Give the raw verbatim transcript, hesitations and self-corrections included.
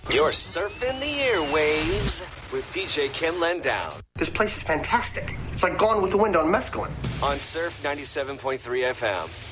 You're surfing the airwaves with D J Kim Lendown. This place is fantastic. It's like Gone with the Wind on mescaline. On Surf ninety-seven point three F M.